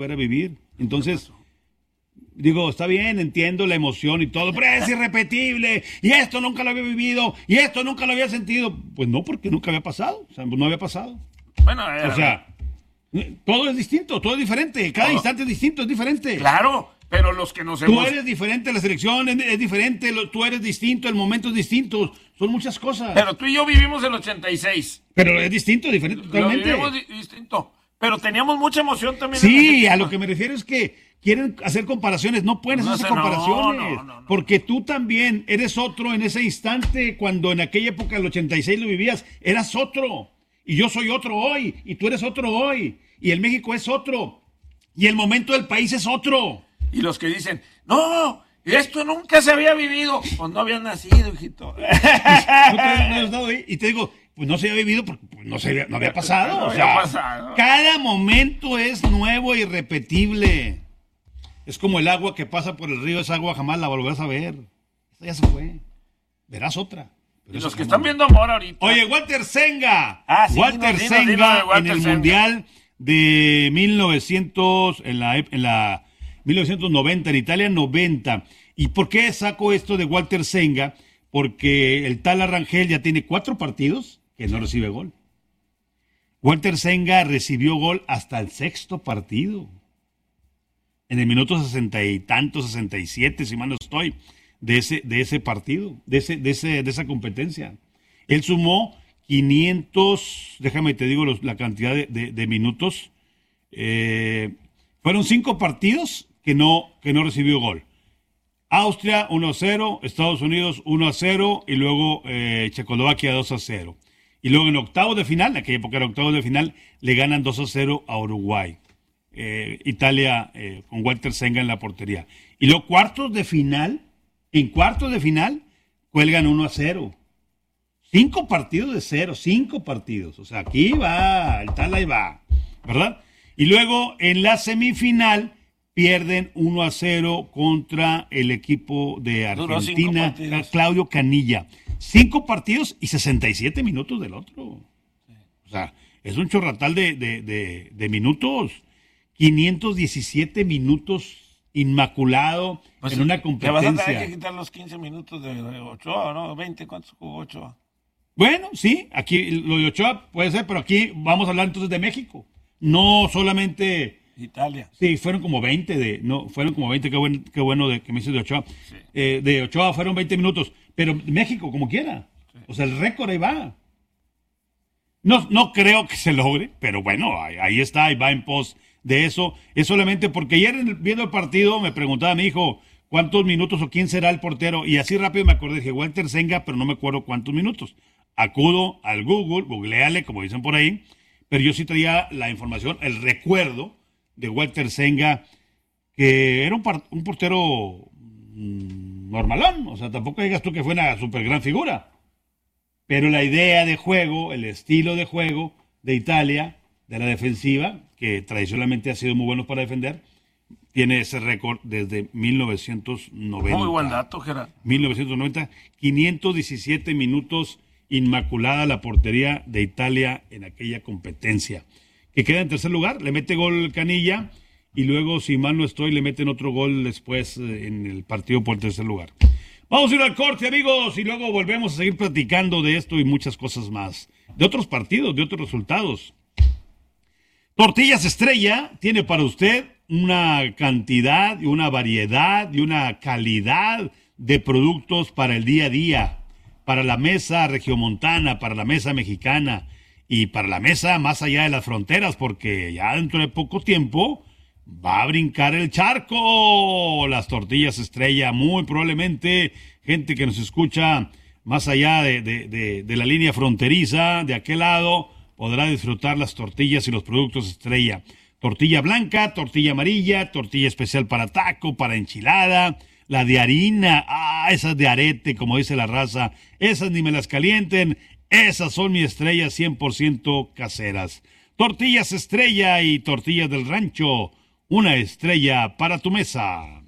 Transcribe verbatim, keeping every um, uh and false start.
a vivir. Entonces, digo, está bien, entiendo la emoción y todo, pero es irrepetible, y esto nunca lo había vivido, y esto nunca lo había sentido. Pues no, porque nunca había pasado, o sea, no había pasado. Bueno, eh, o sea, todo es distinto, todo es diferente, cada todo. instante es distinto, es diferente. Claro, pero los que nos hemos... Tú eres diferente, la selección es, es diferente, lo, tú eres distinto, el momento es distinto, son muchas cosas. Pero tú y yo vivimos el ochenta y seis. Pero es distinto, diferente totalmente. Lo vivimos di- distinto, pero teníamos mucha emoción también. Sí, a lo que me refiero es que quieren hacer comparaciones, no pueden No hacer sé, no, comparaciones, no, no, no. porque tú también eres otro en ese instante, cuando en aquella época del ochenta y seis lo vivías, eras otro, y yo soy otro hoy, y tú eres otro hoy, y el México es otro, y el momento del país es otro. Y los que dicen, no, esto nunca se había vivido, pues no habían nacido, hijito. No te habías dado ahí, y te digo, pues no se había vivido porque pues, no, se había, no había pasado, No o había sea, pasado. Cada momento es nuevo e irrepetible. Es como el agua que pasa por el río, esa agua jamás la volverás a ver. Esa ya se fue. Verás otra. Y los que están viendo amor ahorita. Oye, Walter Senga. Ah, sí, Walter dinos, dinos, Senga dinos de Walter en el Senga. Mundial de mil novecientos, en la, en la mil novecientos noventa, en Italia noventa. ¿Y por qué saco esto de Walter Senga? Porque el tal Arrangel ya tiene cuatro partidos que no recibe gol. Walter Senga recibió gol hasta el sexto partido. En el minuto sesenta y tanto, sesenta y siete, si mal no estoy, de ese, de ese partido, de, ese, de, ese, de esa competencia. Él sumó quinientos, déjame te digo los, la cantidad de, de, de minutos, eh, fueron cinco partidos que no, que no recibió gol. Austria uno a cero, Estados Unidos uno a cero y luego eh, Checoslovaquia dos a cero. Y luego en octavos de final, en aquella época era octavos de final, le ganan dos a cero a Uruguay. Eh, Italia eh, con Walter Senga en la portería. Y luego cuartos de final, en cuartos de final, cuelgan uno a cero. Cinco partidos de cero, cinco partidos. O sea, aquí va, el tal ahí va, ¿verdad? Y luego en la semifinal pierden uno a cero contra el equipo de Argentina, Claudio Canilla. Cinco partidos y sesenta y siete minutos del otro. O sea, es un chorratal de, de, de, de minutos. quinientos diecisiete minutos inmaculado pues en una competencia. Te vas a tener que quitar los quince minutos de, de Ochoa, ¿no? veinte, ¿cuántos jugó Ochoa? Bueno, sí, aquí lo de Ochoa puede ser, pero aquí vamos a hablar entonces de México. No solamente... Italia. Sí, fueron como veinte de... No, fueron como veinte, qué, buen, qué bueno de, que me dices de Ochoa. Sí. Eh, de Ochoa fueron veinte minutos, pero México como quiera. Sí. O sea, el récord ahí va. No, no creo que se logre, pero bueno, ahí, ahí está, ahí va en pos de eso. Es solamente porque ayer viendo el partido me preguntaba a mi hijo cuántos minutos o quién será el portero, y así rápido me acordé, dije Walter Senga, pero no me acuerdo cuántos minutos. Acudo al Google, googleale, como dicen por ahí, pero yo sí traía la información, el recuerdo de Walter Senga, que era un, par, un portero mmm, normalón, o sea, tampoco digas tú que fue una super gran figura, pero la idea de juego, el estilo de juego de Italia, de la defensiva, que tradicionalmente ha sido muy bueno para defender, tiene ese récord desde mil novecientos noventa. Muy buen dato, Gerardo. mil novecientos noventa, quinientos diecisiete minutos inmaculada la portería de Italia en aquella competencia. Que queda en tercer lugar, le mete gol Canilla y luego, si mal no estoy, le meten otro gol después en el partido por el tercer lugar. Vamos a ir al corte, amigos, y luego volvemos a seguir platicando de esto y muchas cosas más. De otros partidos, de otros resultados. Tortillas Estrella tiene para usted una cantidad y una variedad y una calidad de productos para el día a día, para la mesa regiomontana, para la mesa mexicana y para la mesa más allá de las fronteras, porque ya dentro de poco tiempo va a brincar el charco. Las Tortillas Estrella, muy probablemente gente que nos escucha más allá de, de, de, de la línea fronteriza, de aquel lado, podrá disfrutar las tortillas y los productos Estrella. Tortilla blanca, tortilla amarilla, tortilla especial para taco, para enchilada, la de harina, ah, esas de arete, como dice la raza, esas ni me las calienten, esas son mi Estrella cien por ciento caseras. Tortillas Estrella y tortillas del rancho, una estrella para tu mesa.